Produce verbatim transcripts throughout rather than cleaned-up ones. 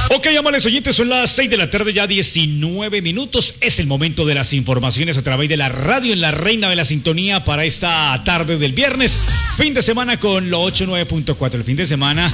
Ok, amables oyentes, son las seis de la tarde, ya diecinueve minutos. Es el momento de las informaciones a través de la radio en la Reina de la Sintonía para esta tarde del viernes. Fin de semana con lo ochenta y nueve punto cuatro. El fin de semana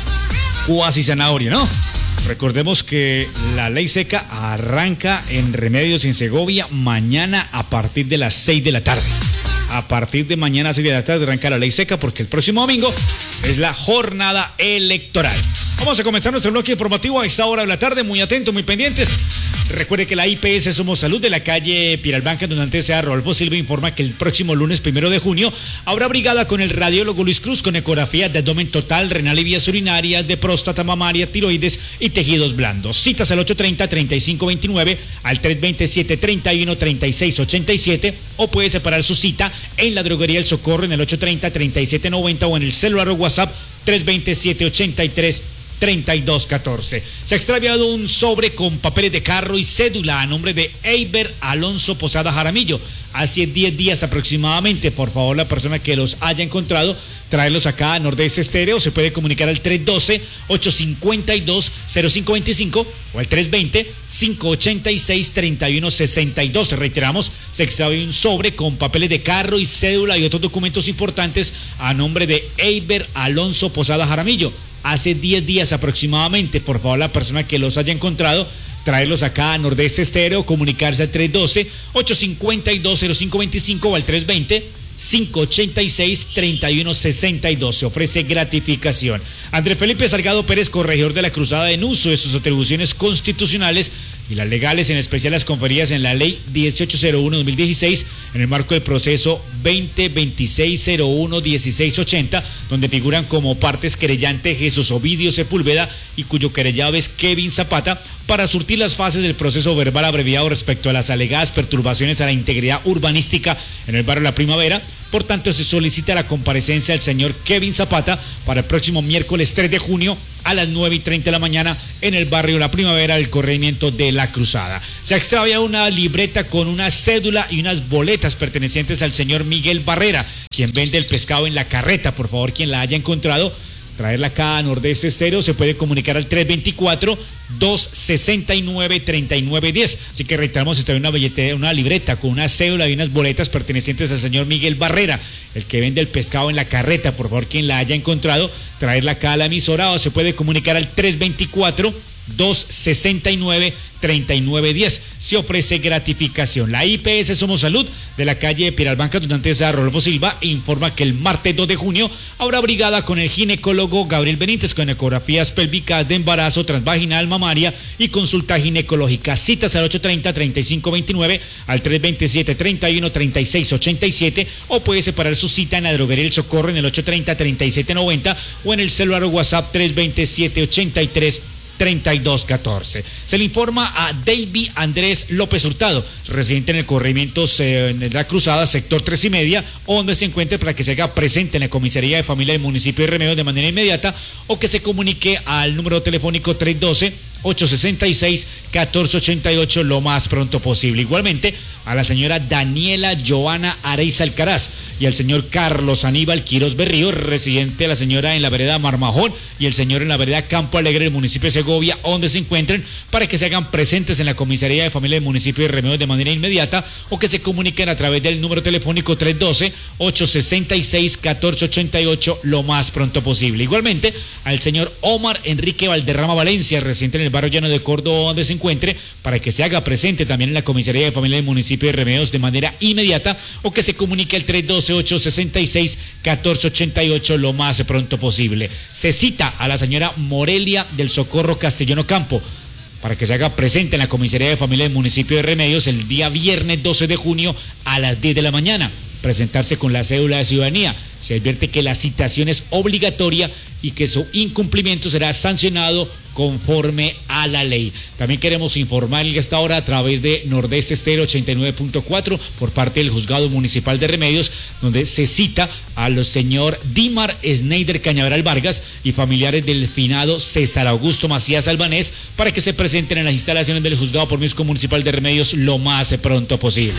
cuasi zanahoria, ¿no? Recordemos que la ley seca arranca en Remedios en Segovia mañana a partir de las seis de la tarde. A partir de mañana a seis de la tarde arranca la ley seca porque el próximo domingo es la jornada electoral. Vamos a comenzar nuestro bloque informativo a esta hora de la tarde, muy atentos, muy pendientes. Recuerde que la I P S Somos Salud de la calle Piralbanca, donde antes sea Rodolfo Silva, informa que el próximo lunes primero de junio habrá brigada con el radiólogo Luis Cruz con ecografía de abdomen total, renal y vías urinarias, de próstata, mamaria, tiroides y tejidos blandos. Citas al ocho treinta, treinta y cinco veintinueve, al tres veintisiete, treinta y uno, treinta y seis ochenta y siete, o puede separar su cita en la droguería El Socorro en el ocho treinta, treinta y siete noventa o en el celular o WhatsApp tres veintisiete, ochenta y tres treinta y dos catorce. Se ha extraviado un sobre con papeles de carro y cédula a nombre de Eiber Alonso Posada Jaramillo. Hace diez días aproximadamente. Por favor, la persona que los haya encontrado, traerlos acá a Nordeste Estéreo. Se puede comunicar al tres doce, ocho cincuenta y dos, cero cinco veinticinco o al tres veinte, cinco ochenta y seis, treinta y uno sesenta y dos. Reiteramos, se extravió un sobre con papeles de carro y cédula y otros documentos importantes a nombre de Eiber Alonso Posada Jaramillo. Hace diez días aproximadamente. Por favor, la persona que los haya encontrado, traerlos acá a Nordeste Estéreo, comunicarse al tres doce, ocho cincuenta y dos, cero cinco veinticinco o al tres veinte, cinco ochenta y seis, treinta y uno sesenta y dos. Se ofrece gratificación. Andrés Felipe Salgado Pérez, corregidor de la Cruzada, en uso de sus atribuciones constitucionales y las legales, en especial las conferidas en la ley dieciocho cero uno dos mil dieciséis, en el marco del proceso veinte veintiséis cero uno dieciséis ochenta, donde figuran como partes querellante Jesús Ovidio Sepúlveda y cuyo querellado es Kevin Zapata, para surtir las fases del proceso verbal abreviado respecto a las alegadas perturbaciones a la integridad urbanística en el barrio La Primavera. Por tanto, se solicita la comparecencia del señor Kevin Zapata para el próximo miércoles tres de junio a las nueve y treinta de la mañana en el barrio La Primavera del corregimiento de La Cruzada. Se ha extraviado una libreta con una cédula y unas boletas pertenecientes al señor Miguel Barrera, quien vende el pescado en La Carreta. Por favor, quien la haya encontrado, traerla acá a Nordeste Estéreo. Se puede comunicar al tres veinticuatro, dos sesenta y nueve, treinta y nueve diez. Así que reiteramos, está una billetera, una libreta con una cédula y unas boletas pertenecientes al señor Miguel Barrera, el que vende el pescado en La Carreta. Por favor, quien la haya encontrado, traerla acá a la emisora, o se puede comunicar al tres veinticuatro, dos sesenta y nueve, treinta y nueve diez. Se ofrece gratificación. La I P S Somos Salud de la calle Piralbanca, donde antes era Rodolfo Silva, informa que el martes dos de junio habrá brigada con el ginecólogo Gabriel Benítez con ecografías pélvicas de embarazo, transvaginal, mamaria y consulta ginecológica. Citas al ocho treinta, treinta y cinco veintinueve, al tres veintisiete, treinta y uno, treinta y seis ochenta y siete, o puede separar su cita en la droguería El Socorro en el ocho treinta, treinta y siete noventa o en el celular o WhatsApp tres veintisiete, ochenta y tres treinta y dos catorce. Se le informa a David Andrés López Hurtado, residente en el corregimiento en La Cruzada, sector tres y media, donde se encuentre, para que se haga presente en la comisaría de familia del municipio de Remedios de manera inmediata, o que se comunique al número telefónico tres doce, ocho sesenta y seis, catorce ochenta y ocho lo más pronto posible. Igualmente a la señora Daniela Joana Areiza Alcaraz y al señor Carlos Aníbal Quiroz Berrío, residente de la señora en la vereda Marmajón y el señor en la vereda Campo Alegre del municipio de Segovia, donde se encuentren, para que se hagan presentes en la comisaría de familia del municipio de Remedios de manera inmediata, o que se comuniquen a través del número telefónico tres doce, ocho sesenta y seis, catorce ochenta y ocho lo más pronto posible. Igualmente al señor Omar Enrique Valderrama Valencia, residente en el barrio Llano de Córdoba, donde se encuentre, para que se haga presente también en la comisaría de familia del municipio de Remedios de manera inmediata, o que se comunique al tres doce, ocho sesenta y seis, catorce ochenta y ocho lo más pronto posible. Se cita a la señora Morelia del Socorro Castellano Campo, para que se haga presente en la comisaría de familia del municipio de Remedios el día viernes doce de junio a las diez de la mañana. Presentarse con la cédula de ciudadanía. Se advierte que la citación es obligatoria y que su incumplimiento será sancionado conforme a la ley. También queremos informarle esta hora a través de Nordeste Estéreo ochenta y nueve punto cuatro por parte del Juzgado Municipal de Remedios, donde se cita al señor Dimar Schneider Cañaveral Vargas y familiares del finado César Augusto Macías Albanés, para que se presenten en las instalaciones del Juzgado por Misco Municipal de Remedios lo más pronto posible.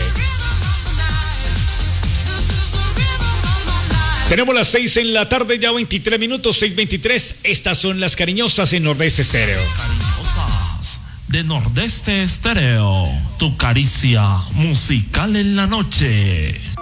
Tenemos las seis en la tarde, ya veintitrés minutos, seis veintitrés. Estas son las cariñosas en Nordeste Estéreo. de Nordeste Estéreo, tu caricia musical en la noche.